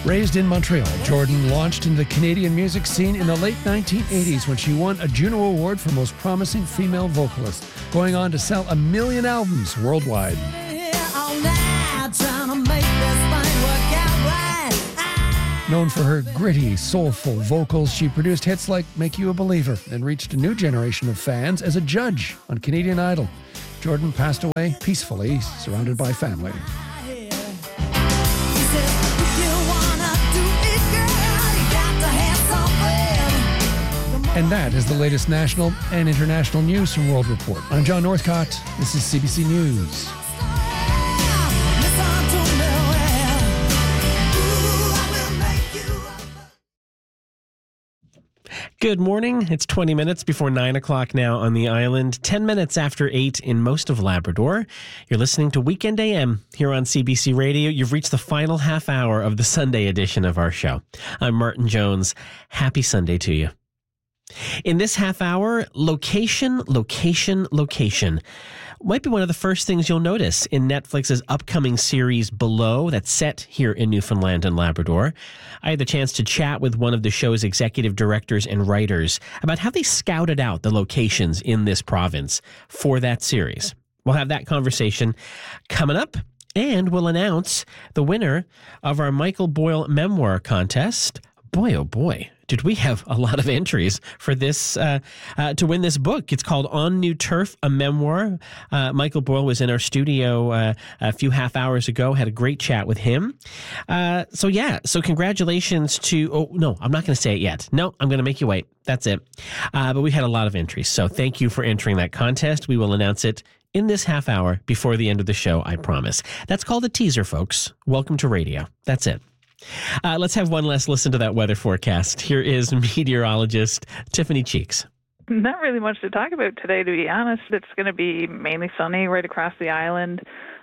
Raised in Montreal, Jordan launched into the Canadian music scene in the late 1980s when she won a Juno Award for Most Promising Female Vocalist, going on to sell 1 million albums worldwide. Known for her gritty, soulful vocals, she produced hits like Make You a Believer and reached a new generation of fans as a judge on Canadian Idol. Jordan passed away peacefully, surrounded by family. And that is the latest national and international news from World Report. I'm John Northcott. This is CBC News. Good morning. It's 20 minutes before 9 o'clock now on the island, 10 minutes after 8 in most of Labrador. You're listening to Weekend AM here on CBC Radio. You've reached the final half hour of the Sunday edition of our show. I'm Martin Jones. Happy Sunday to you. In this half hour, location might be one of the first things you'll notice in Netflix's upcoming series Below that's set here in Newfoundland and Labrador. I had the chance to chat with one of the show's executive directors and writers about how they scouted out the locations in this province for that series. We'll have that conversation coming up, and we'll announce the winner of our Michael Boyle memoir contest. Boy, oh boy, did we have a lot of entries for this, to win this book. It's called On New Turf, a memoir. Michael Boyle was in our studio a few half hours ago, had a great chat with him. So congratulations to, I'm not going to say it yet. No, I'm going to make you wait. That's it. But we had a lot of entries. So thank you for entering that contest. We will announce it in this half hour before the end of the show, I promise. That's called a teaser, folks. Welcome to radio. That's it. Let's have one last listen to that weather forecast. Here is meteorologist Tiffany Cheeks. Not really much to talk about today, to be honest. It's going to be mainly sunny right across the island.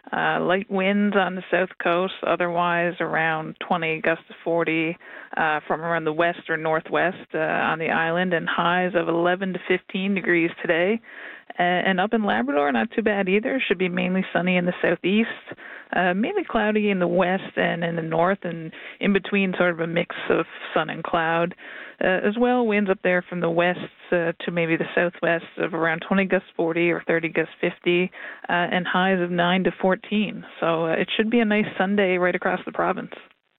Light winds on the south coast, otherwise around 20 gusts to 40 from around the west or northwest on the island, and highs of 11 to 15 degrees today. And up in Labrador, not too bad either. Should be mainly sunny in the southeast, mainly cloudy in the west and in the north, and in between sort of a mix of sun and cloud. As well, winds up there from the west to maybe the southwest of around 20 gusts 40 or 30 gusts 50, and highs of 9 to 14. So it should be a nice Sunday right across the province.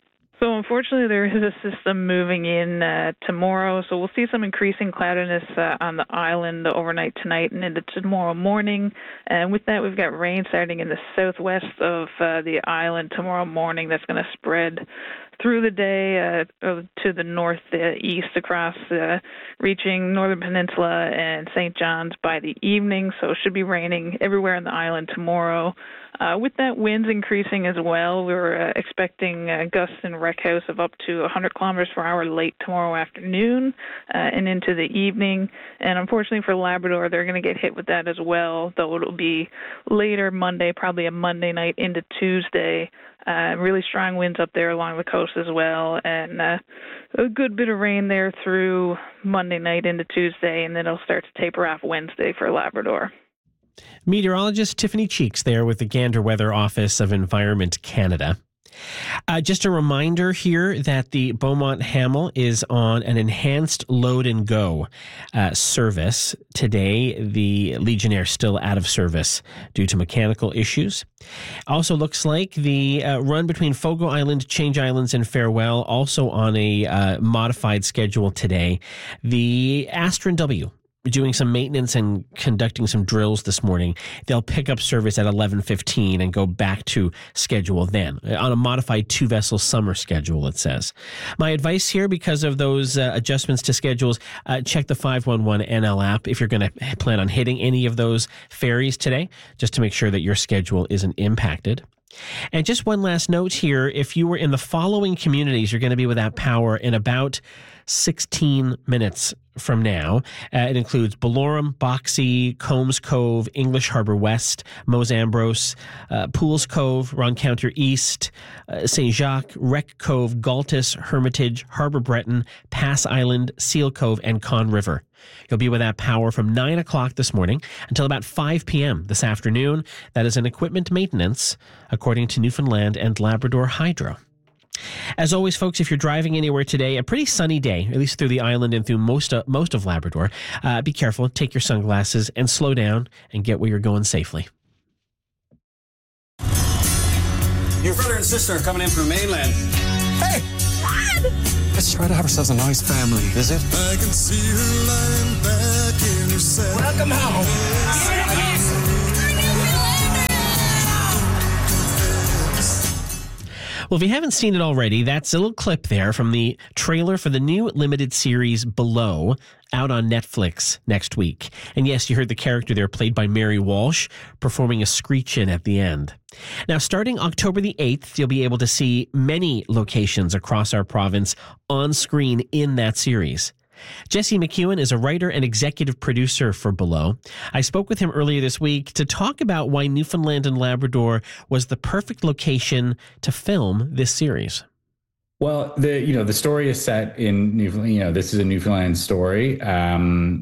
So unfortunately, there is a system moving in tomorrow, so we'll see some increasing cloudiness on the island overnight tonight and into tomorrow morning. And with that, we've got rain starting in the southwest of the island tomorrow morning. That's going to spread through the day to the northeast across, reaching Northern Peninsula and St. John's by the evening. So it should be raining everywhere on the island tomorrow. With that, winds increasing as well. We're expecting gusts in Wreck House of up to 100 kilometers per hour late tomorrow afternoon and into the evening. And unfortunately for Labrador, they're going to get hit with that as well, though it'll be later Monday, probably a Monday night into Tuesday. Really strong winds up there along the coast as well, and a good bit of rain there through Monday night into Tuesday, and then it'll start to taper off Wednesday for Labrador. Meteorologist Tiffany Cheeks there with the Gander Weather Office of Environment Canada. Just a reminder here that the Beaumont Hamel is on an enhanced load and go service today. The Legionnaire still out of service due to mechanical issues. Also looks like the run between Fogo Island, Change Islands, and Farewell also on a modified schedule today. The Astron W doing some maintenance and conducting some drills this morning. They'll pick up service at 11:15 and go back to schedule then on a modified 2-vessel summer schedule, it says. My advice here, because of those adjustments to schedules, check the 511 NL app if you're going to plan on hitting any of those ferries today, just to make sure that your schedule isn't impacted. And just one last note here, if you were in the following communities, you're going to be without power in about 16 minutes from now. It includes Bellorum, Boxey, Combs Cove, English Harbour West, Mozambique, Pools Cove, Roncounter East, St. Jacques, Wreck Cove, Galtus, Hermitage, Harbour Breton, Pass Island, Seal Cove, and Conn River. You'll be without power from 9 o'clock this morning until about 5 p.m. this afternoon. That is an equipment maintenance, according to Newfoundland and Labrador Hydro. As always, folks, if you're driving anywhere today, a pretty sunny day, at least through the island and through most of Labrador. Be careful, take your sunglasses, and slow down and get where you're going safely. Your brother and sister are coming in from the mainland. Hey! Dad! Let's try to have ourselves a nice family visit. I can see her lying back in her cell. Welcome home. Well, if you haven't seen it already, that's a little clip there from the trailer for the new limited series Below, out on Netflix next week. And yes, you heard the character there played by Mary Walsh performing a screech-in at the end. Now, starting October the 8th, you'll be able to see many locations across our province on screen in that series. Jesse McEwen is a writer and executive producer for Below. I spoke with him earlier this week to talk about why Newfoundland and Labrador was the perfect location to film this series. Well, the story is set in Newfoundland. This is a Newfoundland story. So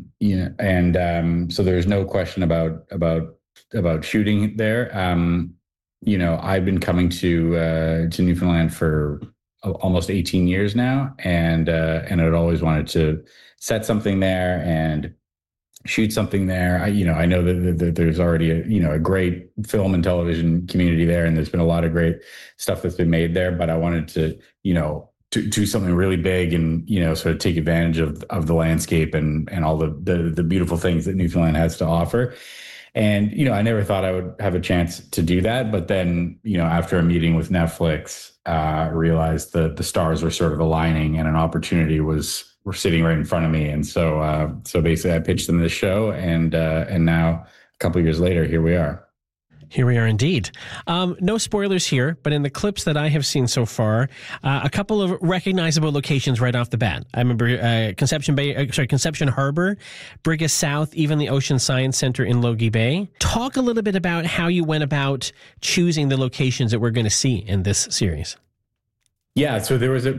there's no question about shooting there. I've been coming to Newfoundland for almost 18 years now, and I'd always wanted to set something there and shoot something there. I know that there's already a great film and television community there, and there's been a lot of great stuff that's been made there. But I wanted to do something really big and sort of take advantage of the landscape and all the beautiful things that Newfoundland has to offer. And I never thought I would have a chance to do that, but then after a meeting with Netflix, realized that the stars were sort of aligning and an opportunity were sitting right in front of me. And so basically I pitched them this show, and now a couple of years later, here we are. Here we are indeed. No spoilers here, but in the clips that I have seen so far, a couple of recognizable locations right off the bat. I remember Conception Harbor, Brigus South, even the Ocean Science Center in Logie Bay. Talk a little bit about how you went about choosing the locations that we're going to see in this series. Yeah, so there was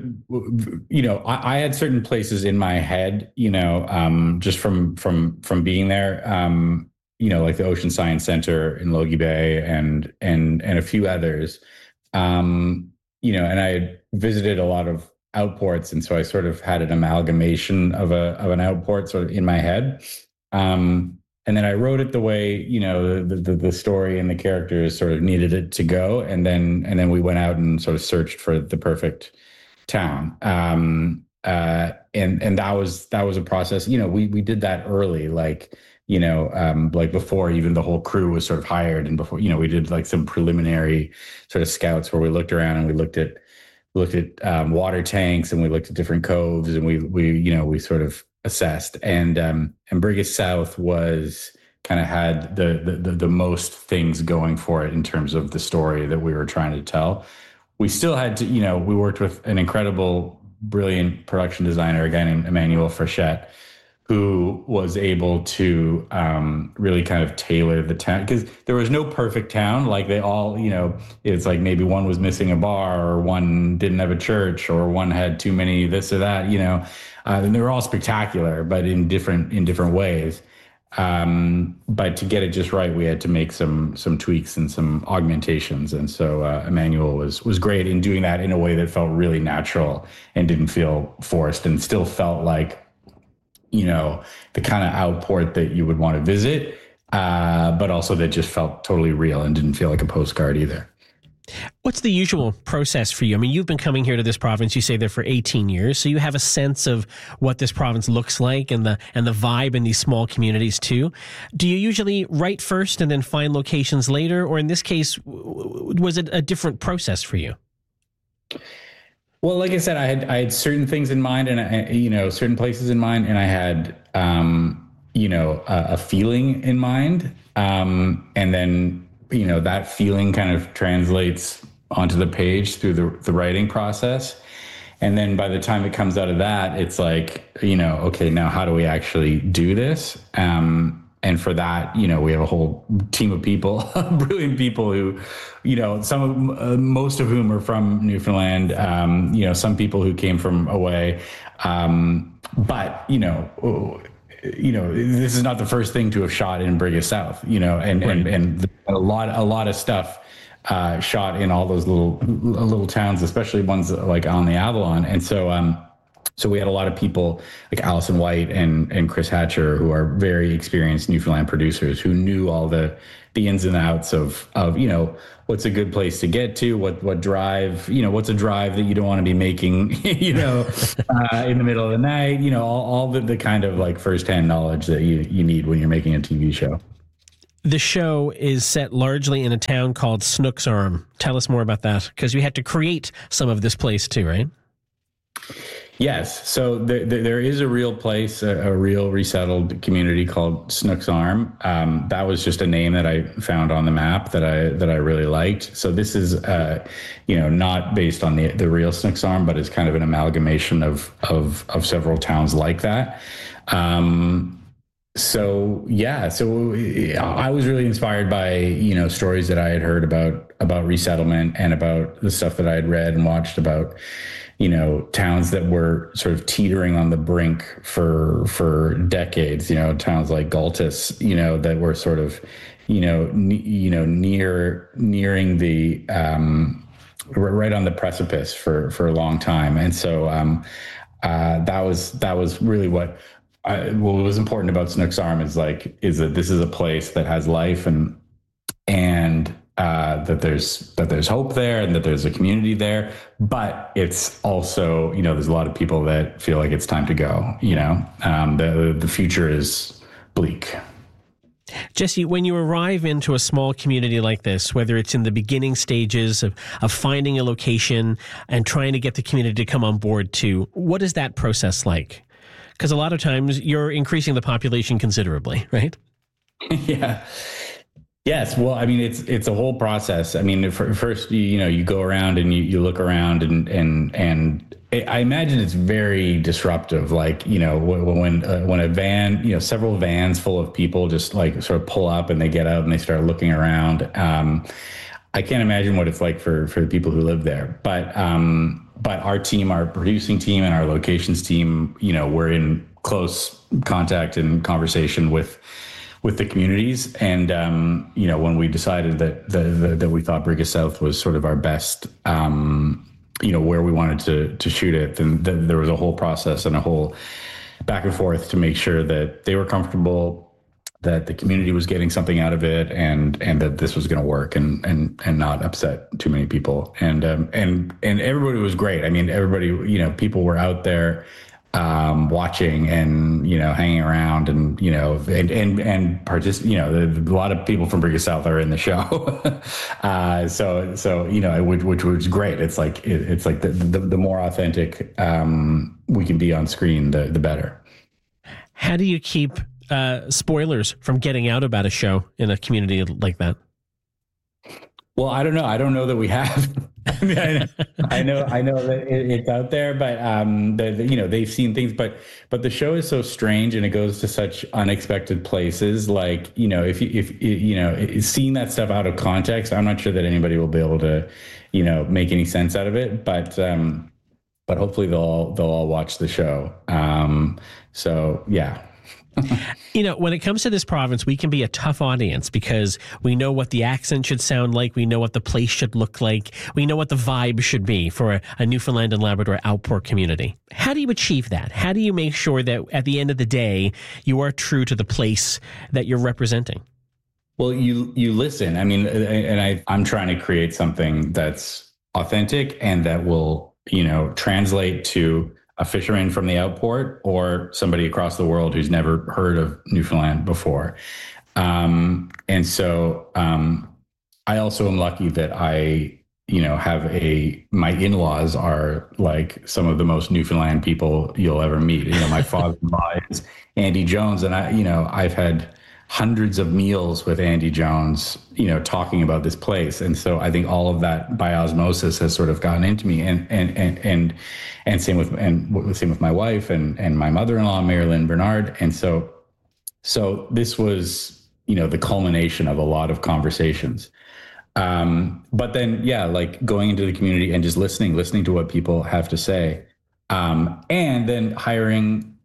I had certain places in my head, just from being there. Like the Ocean Science Center in Logie Bay and a few others, and I had visited a lot of outports, and so I sort of had an amalgamation of an outport sort of in my head, and then I wrote it the way the story and the characters sort of needed it to go, and then we went out and sort of searched for the perfect town, and that was a process. We did that early, like before even the whole crew was sort of hired, and before, we did like some preliminary sort of scouts where we looked around and we looked at water tanks, and we looked at different coves, and we sort of assessed. And Brigus South was kind of had the most things going for it in terms of the story that we were trying to tell. We still had to, we worked with an incredible, brilliant production designer, a guy named Emmanuel Frechette, who was able to really kind of tailor the town, because there was no perfect town. Like they all, it's like maybe one was missing a bar, or one didn't have a church, or one had too many this or that, and they were all spectacular, but in different ways. But to get it just right, we had to make some tweaks and some augmentations. And so Emmanuel was great in doing that in a way that felt really natural and didn't feel forced, and still felt like, the kind of outport that you would want to visit, but also that just felt totally real and didn't feel like a postcard either. What's the usual process for you? I mean, you've been coming here to this province, you say there for 18 years, so you have a sense of what this province looks like and the vibe in these small communities too. Do you usually write first and then find locations later? Or in this case, was it a different process for you? Well, like I said, I had certain things in mind, and certain places in mind, and I had a feeling in mind, and then that feeling kind of translates onto the page through the writing process, and then by the time it comes out of that, it's like, okay, now how do we actually do this? And for that, we have a whole team of people, brilliant people who, most of whom are from Newfoundland, some people who came from away. But, this is not the first thing to have shot in Brigus South, and a lot of stuff shot in all those little towns, especially ones like on the Avalon. And so we had a lot of people like Alison White and Chris Hatcher, who are very experienced Newfoundland producers, who knew all the ins and outs of what's a good place to get to, what drive, what's a drive that you don't want to be making, in the middle of the night, all the kind of like firsthand knowledge that you need when you're making a TV show. The show is set largely in a town called Snook's Arm. Tell us more about that, because you had to create some of this place too, right? Yes. So there is a real place, a real resettled community called Snook's Arm. That was just a name that I found on the map that I really liked. So this is, not based on the real Snook's Arm, but it's kind of an amalgamation of several towns like that. So I was really inspired by, stories that I had heard about resettlement and about the stuff that I had read and watched about, towns that were sort of teetering on the brink for decades, towns like Galtus, that were sort of, nearing the, right on the precipice for a long time. And so, that was really what was important about Snook's Arm is that this is a place that has life and that there's hope there and that there's a community there, but it's also, there's a lot of people that feel like it's time to go, the future is bleak. Jesse, when you arrive into a small community like this, whether it's in the beginning stages of finding a location and trying to get the community to come on board too, what is that process like? Because a lot of times you're increasing the population considerably, right? Yeah. Yes. Well, I mean, it's a whole process. I mean, first, you go around and you look around and I imagine it's very disruptive. Like, when a van, several vans full of people just like sort of pull up and they get out and they start looking around. I can't imagine what it's like for the people who live there, but our team, our producing team and our locations team, we're in close contact and conversation with the communities. And, when we decided that we thought Brigus South was sort of our best, where we wanted to shoot it, then there was a whole process and a whole back and forth to make sure that they were comfortable, that the community was getting something out of it, and that this was going to work and not upset too many people. And everybody was great. I mean, everybody, people were out there, watching and, hanging around and, and participate, a lot of people from Brigus South are in the show. Which was great. It's like the more authentic, we can be on screen, the better. How do you keep spoilers from getting out about a show in a community like that? Well, I don't know. I don't know that we have. I mean, I know that it's out there, but they've seen things, but the show is so strange and it goes to such unexpected places. Like, if seeing that stuff out of context, I'm not sure that anybody will be able to, make any sense out of it. But hopefully they'll all watch the show. So yeah. When it comes to this province, we can be a tough audience because we know what the accent should sound like. We know what the place should look like. We know what the vibe should be for a Newfoundland and Labrador outport community. How do you achieve that? How do you make sure that at the end of the day, you are true to the place that you're representing? Well, you listen. I mean, and I'm trying to create something that's authentic and that will, translate to a fisherman from the outport or somebody across the world who's never heard of Newfoundland before. And so I also am lucky that I, have my in-laws are like some of the most Newfoundland people you'll ever meet. My father-in-law is Andy Jones, and I've had hundreds of meals with Andy Jones, talking about this place. And so I think all of that by osmosis has sort of gotten into me, and same with my wife and my mother-in-law, Marilyn Bernard. And so this was, the culmination of a lot of conversations. But then, like going into the community and just listening to what people have to say. And then hiring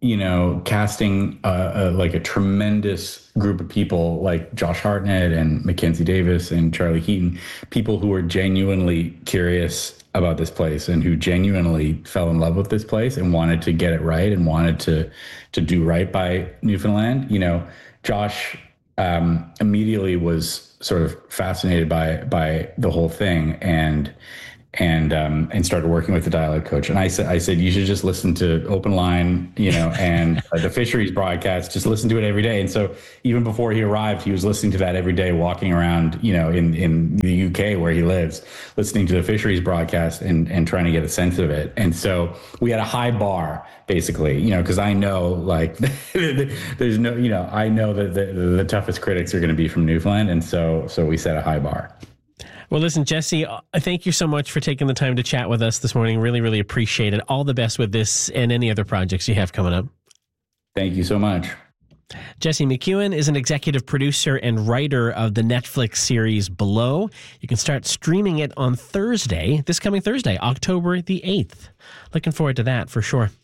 casting like a tremendous group of people like Josh Hartnett and Mackenzie Davis and Charlie Keaton, people who were genuinely curious about this place and who genuinely fell in love with this place and wanted to get it right and wanted to do right by Newfoundland. Josh immediately was sort of fascinated by the whole thing and started working with the dialect coach. And I said, you should just listen to Open Line, and the fisheries broadcast, just listen to it every day. And so even before he arrived, he was listening to that every day, walking around, in the UK where he lives, listening to the fisheries broadcast and trying to get a sense of it. And so we had a high bar, basically, because I know like there's no, I know that the toughest critics are going to be from Newfoundland. And so we set a high bar. Well, listen, Jesse, thank you so much for taking the time to chat with us this morning. Really, really appreciate it. All the best with this and any other projects you have coming up. Thank you so much. Jesse McEwen is an executive producer and writer of the Netflix series Below. You can start streaming it on Thursday, this coming Thursday, October the 8th. Looking forward to that for sure.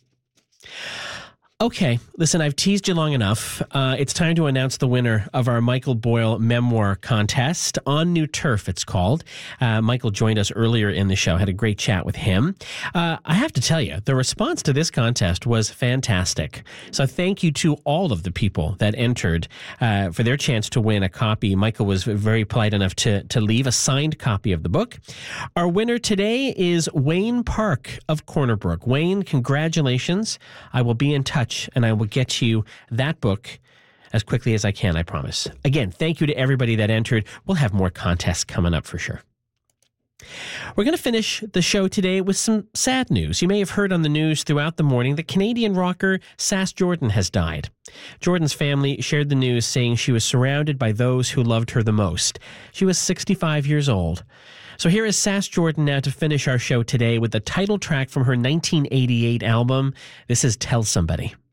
Okay, listen, I've teased you long enough. It's time to announce the winner of our Michael Boyle memoir contest. On New Turf, it's called. Michael joined us earlier in the show, had a great chat with him. I have to tell you, the response to this contest was fantastic. So thank you to all of the people that entered for their chance to win a copy. Michael was very polite enough to leave a signed copy of the book. Our winner today is Wayne Park of Corner Brook. Wayne, congratulations. I will be in touch and I will get you that book as quickly as I can, I promise. Again, thank you to everybody that entered. We'll have more contests coming up for sure. We're going to finish the show today with some sad news. You may have heard on the news throughout the morning that Canadian rocker Sass Jordan has died. Jordan's family shared the news saying she was surrounded by those who loved her the most. She was 65 years old. So here is Sass Jordan now to finish our show today with the title track from her 1988 album. This is Tell Somebody.